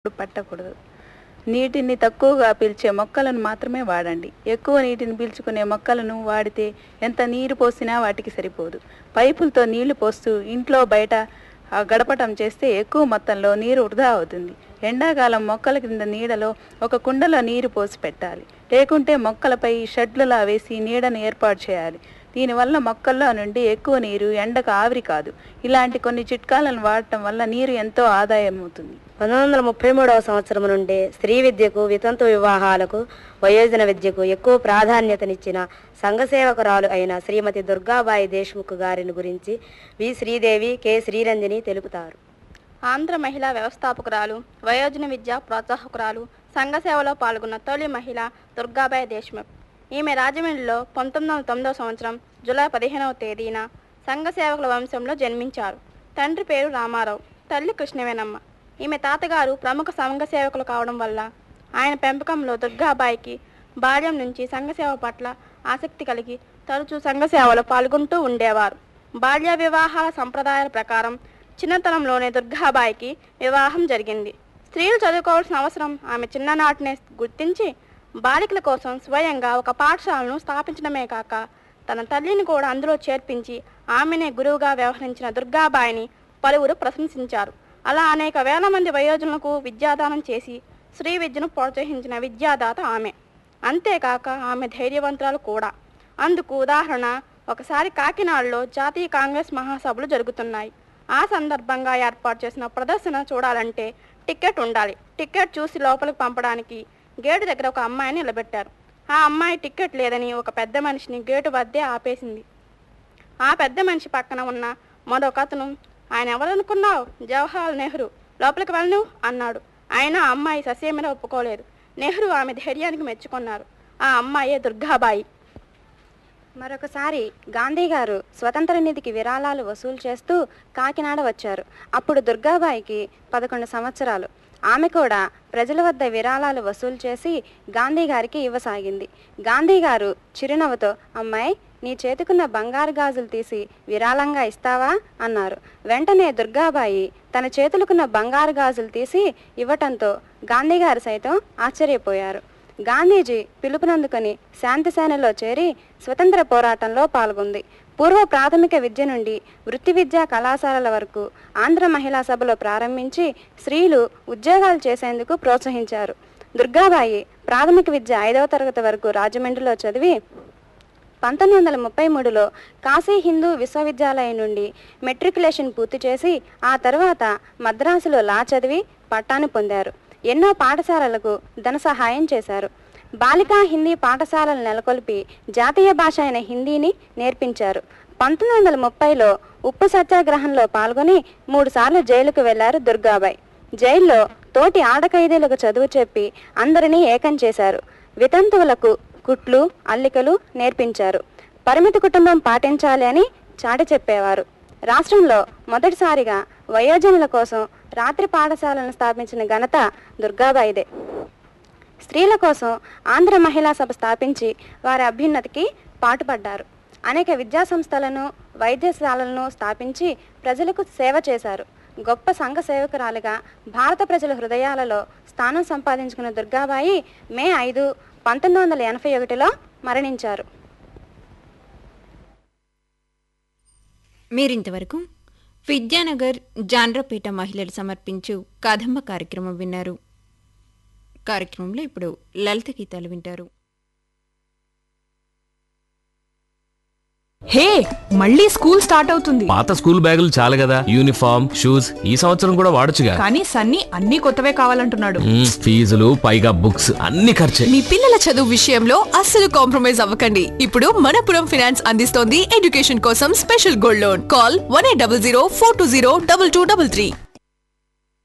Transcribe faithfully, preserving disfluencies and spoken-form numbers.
పట్టకూడదు. నీటిని తక్కువగా పీల్చే మొక్కలను మాత్రమే వాడండి. ఎక్కువ నీటిని పీల్చుకునే మొక్కలను వాడితే ఎంత నీరు పోసినా వాటికి సరిపోదు. పైపులతో నీళ్లు పోస్తూ ఇంట్లో బయట గడపటం చేస్తే ఎక్కువ మొత్తంలో నీరు వృధా అవుతుంది. ఎండాకాలం మొక్కల కింద నీడలో ఒక కుండలో నీరు పోసి పెట్టాలి. లేకుంటే మొక్కలపై షెడ్లులా వేసి నీడను ఏర్పాటు చేయాలి. దీనివల్ల మొక్కల్లో నుండి ఎక్కువ నీరు ఎండకు ఆవిరి కాదు. ఇలాంటి కొన్ని చిట్కాలను వాడటం వల్ల నీరు ఎంతో ఆదాయం అవుతుంది. పంతొమ్మిది వందల ముప్పై మూడవ సంవత్సరం నుండి స్త్రీ విద్యకు, వితంతు వివాహాలకు, వయోజన విద్యకు ఎక్కువ ప్రాధాన్యతనిచ్చిన సంఘసేవకురాలు అయిన శ్రీమతి దుర్గాబాయి దేశ్ముఖ్ గారిని గురించి వి శ్రీదేవి, కె శ్రీరంజని తెలుపుతారు. ఆంధ్ర మహిళా వ్యవస్థాపకురాలు, వయోజన విద్య ప్రోత్సాహకురాలు, సంఘ సేవలో పాల్గొన్న తొలి మహిళ దుర్గాబాయి దేశ్ముఖ్. ఈమె రాజమండ్రిలో పంతొమ్మిది వందల తొమ్మిదవ సంవత్సరం జూలై పదిహేనవ తేదీన సంఘ సేవకుల వంశంలో జన్మించారు. తండ్రి పేరు రామారావు, తల్లి కృష్ణవేణమ్మ. ఈమె తాతగారు ప్రముఖ సంఘ సేవకులు కావడం వల్ల ఆయన పెంపకంలో దుర్గాబాయికి బాల్యం నుంచి సంఘ సేవ పట్ల ఆసక్తి కలిగి తరచూ సంఘ సేవలో పాల్గొంటూ ఉండేవారు. బాల్య వివాహాల సంప్రదాయాల ప్రకారం చిన్నతనంలోనే దుర్గాబాయికి వివాహం జరిగింది. స్త్రీలు చదువుకోవాల్సిన అవసరం ఆమె చిన్ననాటినే గుర్తించి బాలికల కోసం స్వయంగా ఒక పాఠశాలను స్థాపించడమే కాక తన తల్లిని కూడా అందులో చేర్పించి ఆమెనే గురువుగా వ్యవహరించిన దుర్గాబాయిని పలువురు ప్రశంసించారు. అలా అనేక వేల మంది వయోజనులకు విద్యాదానం చేసి స్త్రీ విద్యను ప్రోత్సహించిన విద్యాదాత ఆమె. అంతేకాక ఆమె ధైర్యవంతురాలు కూడా. అందుకు ఉదాహరణ, ఒకసారి కాకినాడలో జాతీయ కాంగ్రెస్ మహాసభలు జరుగుతున్నాయి. ఆ సందర్భంగా ఏర్పాటు చేసిన ప్రదర్శన చూడాలంటే టికెట్ ఉండాలి. టికెట్ చూసి లోపలికి పంపడానికి గేటు దగ్గర ఒక అమ్మాయిని నిలబెట్టారు. ఆ అమ్మాయి టికెట్ లేదని ఒక పెద్ద మనిషిని గేటు వద్దే ఆపేసింది. ఆ పెద్ద మనిషి పక్కన ఉన్న మరొక అతను, ఆయన ఎవరనుకున్నావు? జవహర్లాల్ నెహ్రూ, లోపలికి వెళ్ళను అన్నాడు. ఆయన ఆ అమ్మాయి ససేమిరా ఒప్పుకోలేదు. నెహ్రూ ఆమె ధైర్యానికి మెచ్చుకున్నారు. ఆ అమ్మాయే దుర్గాబాయి. మరొకసారి గాంధీ గారు స్వతంత్ర నిధికి విరాళాలు వసూలు చేస్తూ కాకినాడ వచ్చారు. అప్పుడు దుర్గాబాయికి పదకొండు సంవత్సరాలు. ఆమె కూడా ప్రజల వద్ద విరాళాలు వసూలు చేసి గాంధీ గారికి ఇవ్వసాగింది. గాంధీ గారు చిరునవ్వుతో, అమ్మాయి, నీ చేతికున్న బంగారు గాజులు తీసి విరాళంగా ఇస్తావా అన్నారు. వెంటనే దుర్గాబాయి తన చేతులకున్న బంగారు గాజులు తీసి ఇవ్వటంతో గాంధీ గారు సైతం ఆశ్చర్యపోయారు. గాంధీజీ పిలుపునందుకొని శాంతిసేనలో చేరి స్వతంత్ర పోరాటంలో పాల్గొంది. పూర్వ ప్రాథమిక విద్య నుండి వృత్తి విద్యా కళాశాలల వరకు ఆంధ్ర మహిళా సభలో ప్రారంభించి స్త్రీలు ఉద్యోగాలు చేసేందుకు ప్రోత్సహించారు. దుర్గాబాయి ప్రాథమిక విద్య ఐదవ తరగతి వరకు రాజమండ్రిలో చదివి పంతొమ్మిది వందల ముప్పై మూడులో కాశీ హిందూ విశ్వవిద్యాలయం నుండి మెట్రికులేషన్ పూర్తి చేసి ఆ తర్వాత మద్రాసులో లా చదివి పట్టాను పొందారు. ఎన్నో పాఠశాలలకు ధన సహాయం చేశారు. బాలికా హిందీ పాఠశాలలు నెలకొల్పి జాతీయ భాష అయిన హిందీని నేర్పించారు. పంతొమ్మిది వందల ముప్పైలో ఉప్పు సత్యాగ్రహంలో పాల్గొని మూడు సార్లు జైలుకు వెళ్లారు దుర్గాబాయి. జైల్లో తోటి ఆడ ఖైదీలకు చదువు చెప్పి అందరినీ ఏకం చేశారు. వితంతువులకు కుట్లు, అల్లికలు నేర్పించారు. పరిమితి కుటుంబం పాటించాలి అని చాటి చెప్పేవారు. రాష్ట్రంలో మొదటిసారిగా వయోజనుల కోసం రాత్రి పాఠశాలను స్థాపించిన ఘనత దుర్గాబాయిదే. స్త్రీల కోసం ఆంధ్ర మహిళా సభ స్థాపించి వారి అభ్యున్నతికి పాటుపడ్డారు. అనేక విద్యా సంస్థలను, వైద్యశాలలను స్థాపించి ప్రజలకు సేవ చేశారు. గొప్ప సంఘ సేవకురాలుగా భారత ప్రజల హృదయాలలో స్థానం సంపాదించుకున్న దుర్గాబాయి మే ఐదు పంతొమ్మిది వందల ఎనభై ఒకటిలో మరణించారు. మీరింతవరకు విద్యానగర్ జాండ్రపేట మహిళలు సమర్పించు కదంబ కార్యక్రమం విన్నారు. కార్యక్రమంలో ఇప్పుడు లలిత గీతాలు వింటారు. హే, మళ్ళీ స్కూల్ స్టార్ట్ అవుతుంది. పాత స్కూల్ బ్యాగులు చాలు కదా, యూనిఫామ్, షూస్ ఈ సంవత్సరం కూడా వాడొచ్చుగా. కానీ సన్నీ అన్ని కొత్తవే కావాలంటున్నాడు. ఫీజులు పైగా బుక్స్ అన్ని ఖర్చే. మీ పిల్లల చదువు విషయంలో అస్సలు కాంప్రమైజ్ అవ్వకండి. ఇప్పుడు మనపురం ఫైనాన్స్ అందిస్తోంది ఎడ్యుకేషన్ కోసం special gold loan. Call one eight double zero four two zero double two double three.